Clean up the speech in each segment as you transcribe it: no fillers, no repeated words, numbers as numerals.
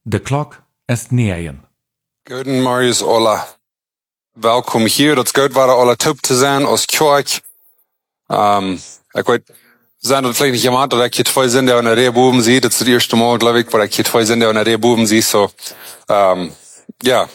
De klok is 9. Guten Marius Ola. Welkom hier. Dat is goed waar alle top te zijn als kerk. Ik weet, zijn dat vielleicht nicht jemand, dat ik je twee zinnen in de rij boven zie. Dat is het eerste Mal, glaube ik, waar ik je twee zinnen in de rij boven zie. So, ja.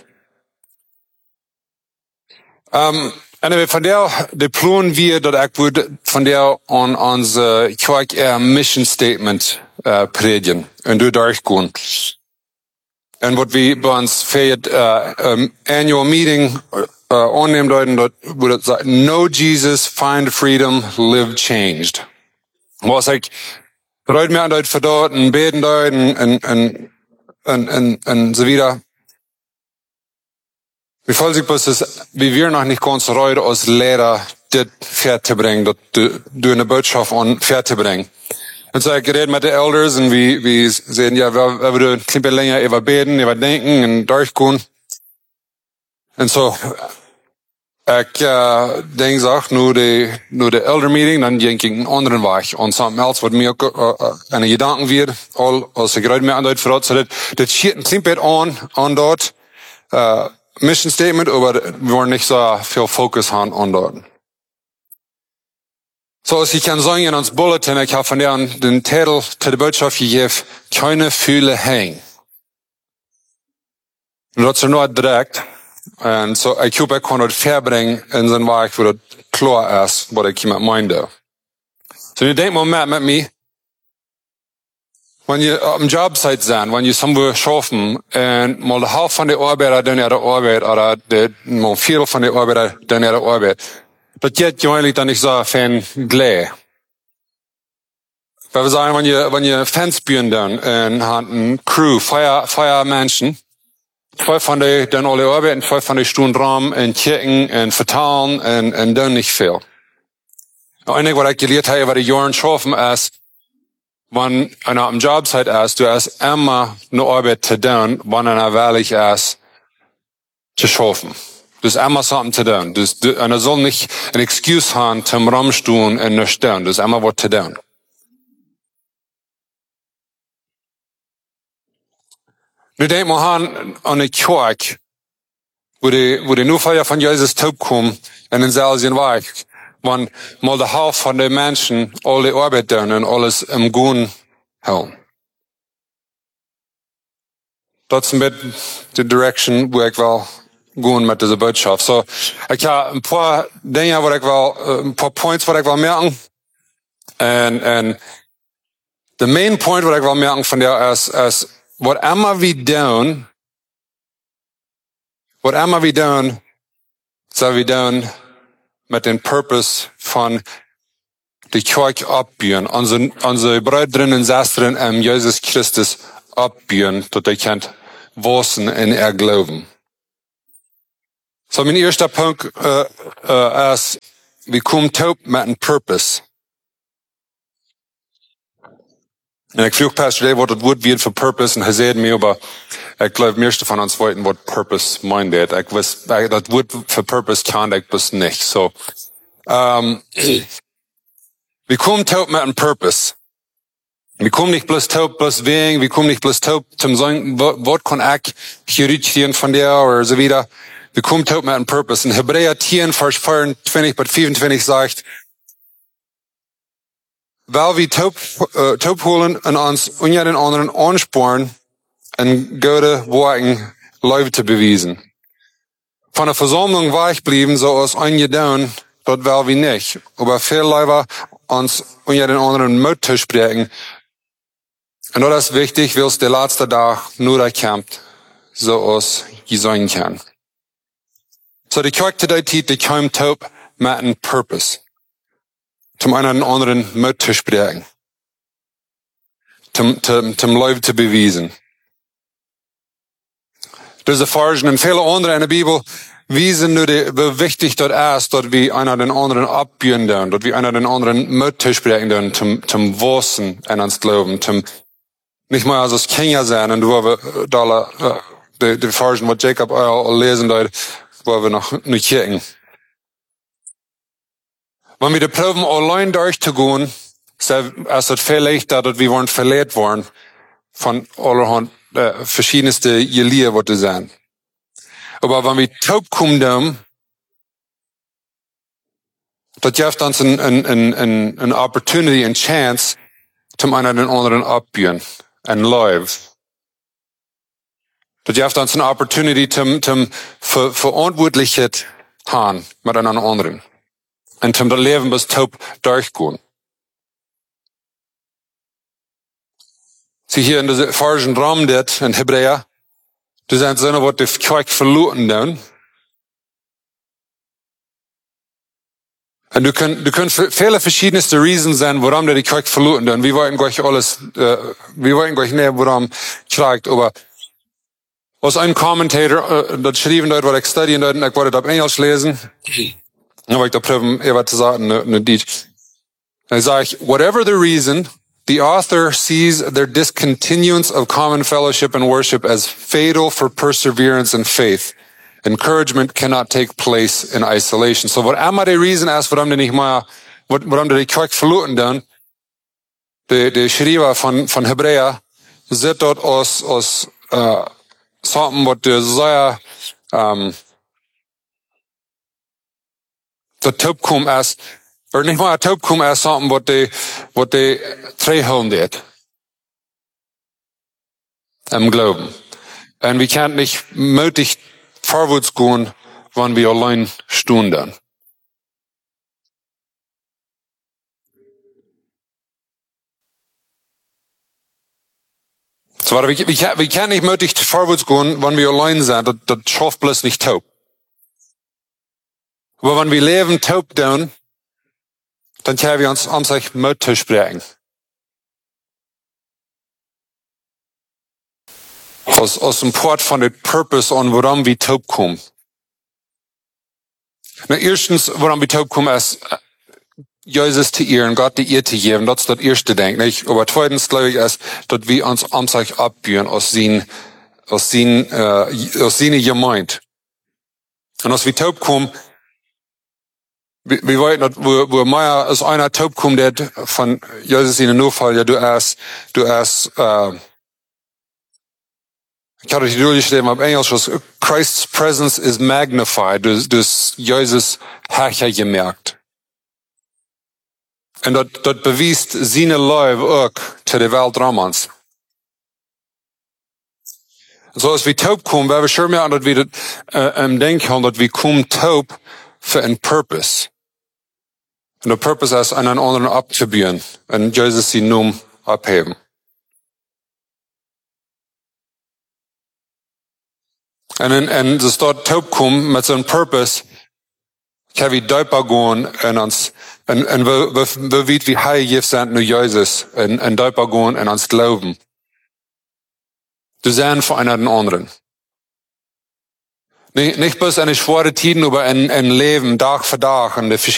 Anyway, van der, de plan wir, dat ik would van der aan onze kerk mission statement predigen. En door durchgaan. En wat we bij ons feiert annual meeting aannemen deuten, dat wordt het zeggen, know Jesus, find freedom, live changed. Was ik eruit meer uit verdacht en beten deuten en so wieder. Wie voll sich bloß ist, wie wir noch nicht ganz reut als Lehrer das fertig zu bringen, das durch eine Botschaft an fertig zu bringen. Und so ich geredet mit den Elders und wir sehen, ja, wir würden ein bisschen länger über beten, über denken und durchgehen. Und so, ich denke auch, nur die Elder Meeting, dann denke ich einen anderen Weg. Und something else, was mir eine Gedanken wird, all, als ich gerade mehr an dort verrat, so das steht ein bisschen an dort, Mission Statement, aber wir wollen nicht so viel Fokus haben an dort. So, als ich kann sagen in uns Bulletin, ich habe von der den Titel zu der Botschaft gegeben, keine Fühle hängen. Und das ist nur direkt. Und so, ich hoffe, ich kann das verbringen in so einem Weg, wo das klar ist, was ich mit meine. So, ihr denkt mal mit mir, wenn ihr am Jobsite seid, wenn ihr somewhere schaffen, und mal die Hälfte von der Arbeiter dann ihre Arbeit, oder mal ein Viertel von der Arbeiter dann ihre Arbeit, das geht ja eigentlich dann nicht so viel gleich. Weil wir sagen, wenn ihr Fans spielen dann, und hat ein Crew, Feuermenschen, zwei von denen dann alle arbeiten, zwei von den Stunden rum, und checken, und vertalen, und dann nicht viel. Und einige, was ich gelehrt habe, über die Jahren schaffen, ist, wenn einer am Jobsite ist, du hast immer eine Arbeit zu tun, wenn einer willig ist, zu schaffen. Du hast immer something zu tun. Einer soll nicht ein Excuse haben zum Rumstehen und nicht tun. Du hast immer was zu tun. Nu denk mal an eine Kirche, wo die nur Feier von Jesus taub kommen, in den selben Weg. Wenn mal der Hälfte von den Menschen alle Arbeit tun und alles im Guten halten. Das ist mit der Direction, wo ich will gehen mit dieser Botschaft. So, ich habe ein paar Dinge, ein paar Points, was ich will merken. Und der main point, was ich will merken von der ist, was immer wir tun, soll wir tun mit dem Purpose von die Kirche abbauen, unsere Brüder und Schwestern Jesus Christus abbauen, dass ihr könnt wachsen in ihr Glauben. So, mein erster Punkt ist, wir kommen taub mit einem Purpose. Und ich frage Pastor Dave, was das Wort wird für Purpose, und er sagt mir, aber ich glaube, meiste von uns wollten, was Purpose meint. Ich weiß, das Wort für Purpose kann ich bis nicht. So, wir kommen taub mit einem Purpose. Wir kommen nicht bloß taub, bloß wegen, wir kommen nicht bloß taub zum sagen, was kann ich hier rütteln von dir oder so wieder. Wir kommen taub mit einem Purpose. In Hebräer 10, Vers 24 bis 25 sagt, weil wir taub holen und uns und ja den anderen ansporen, ein gute Worten Leute zu beweisen. Von der Versammlung weich blieben, so als eingedaun, dort will wir nicht. Aber viel Leute uns und ja den anderen Mut zu sprechen. Und das ist wichtig, weil es der letzte Tag nur da kommt, so als je sein kann. So die Kirche der Zeit, die kommt taub mit einem Purpose. Zum einen den anderen Mut zu sprechen. Zum Leute zu beweisen. Das ist erforschen und viele andere in der Bibel wiesen nur wie wichtig das ist, dass wir einer den anderen abbauen dürfen, dass wir einer den anderen Mut zu sprechen dürfen, zum Wachsen in uns Glauben, zum nicht mal als Kinder sein, und wo wir da die Forschen, was Jacob lesen dort, wo wir noch nicht kicken. Wenn wir die Proben allein durchzugehen, ist es viel leichter, dass wir verletzt worden von allerhand verschiedenste Gelier, was du sein. Aber wenn wir taub kommen, das gibt uns eine Opportunity, eine Chance, zum einen den anderen abbiegen, ein Live. Das gibt uns eine Opportunity, zum Verantwortlichkeit haben mit einem anderen. Und zum das Leben bis taub durchgehen. Sie hier in diesem falschen Raum, das in Hebräer, du sagst so, was die Kirche verloren dann. Und du kannst viele verschiedenste Reasons sein, warum die Kirche verloren dann. Wir wollten gleich alles, wir wollten gleich näher, warum schreibt, aber aus einem Kommentator, das schrieben dort, was ich studieren dort, ich wollte das auf Englisch lesen. Dann wollte ich da probieren, etwas zu sagen, ne Deutsch. Dann sage ich, whatever the reason, the author sees their discontinuance of common fellowship and worship as fatal for perseverance and faith. Encouragement cannot take place in isolation. So, what immer die Reason ist, warum die nicht mal, warum die Kirche verloren dann, der Schreiber von Hebräer, sieht dort aus, something, was der sehr, der Taubkum ist, oder nicht mal Taubkum ist, something, was die Träheln wird. Im Glauben. Und wir können nicht mutig vorwärts gehen, wenn wir allein stehen dann. So, wir können nicht mutig vorwärts gehen, wenn wir allein sind. Das schafft bloß nicht taub. Aber wenn wir leben taub dann können wir uns an sich mutig sprechen. Aus dem Port von dem Purpose an, warum wir taub kommen. Na, erstens, warum wir taub kommen, ist, Jesus zu ehren, Gott die Ehre zu geben, das ist das erste Ding, nicht? Aber zweitens, glaube ich, ist, dass wir uns an sich abbühen aus seiner Gemeinde. Und als wir taub kommen, wir wollten, wo Meier als einer taub kommt, der von Jesus in den Notfall, ja, du hast, ich hatte die durchgeschrieben auf Englisch, Christ's presence is magnified. Du hast Jesus Herrscher gemerkt. Und das bewiest seine Liebe auch zu der Welt Romans. So als wir taub kommen, werden wir schon mehr an, dass wir denken, dass wir kommen taub für einen Purpose. Und der Purpose ist, einen anderen abzubiegen und Jesus seinen Namen abheben. Und das dort taub kommen mit so einem Purpose, kann wir dankbar gehen und wie heilig sind nur Jesus und dankbar gehen und uns glauben. Du sein für einen den anderen. Nicht bloß eine schwere Tiden, aber ein Leben, Tag für Tag, und